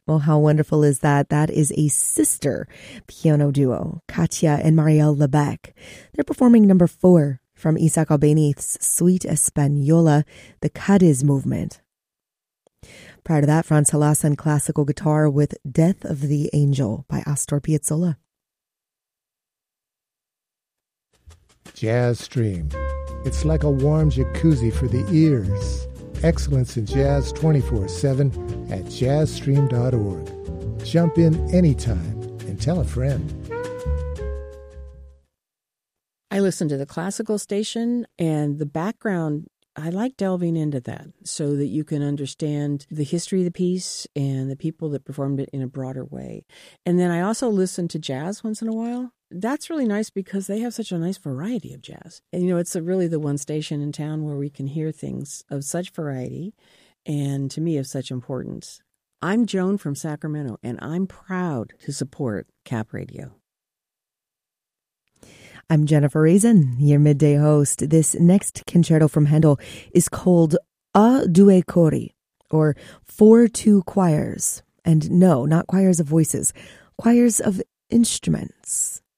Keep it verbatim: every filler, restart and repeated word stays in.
Well, how wonderful is that? That is a sister piano duo, Katya and Marielle Lebec. They're performing number four from Isaac Albéniz's Suite Española, the Cadiz movement. Prior to that, Franz Halas on classical guitar with Death of the Angel by Astor Piazzolla. Jazz Stream. It's like a warm jacuzzi for the ears. Excellence in jazz twenty-four seven at jazz stream dot org. Jump in anytime and tell a friend. I listen to the classical station, and the background, I like delving into that so that you can understand the history of the piece and the people that performed it in a broader way. And then I also listen to jazz once in a while. That's really nice because they have such a nice variety of jazz. And, you know, it's a, really the one station in town where we can hear things of such variety and, to me, of such importance. I'm Joan from Sacramento, and I'm proud to support Cap Radio. I'm Jennifer Raisin, your midday host. This next concerto from Handel is called A Due Cori, or For Two Choirs. And no, not choirs of voices, choirs of instruments.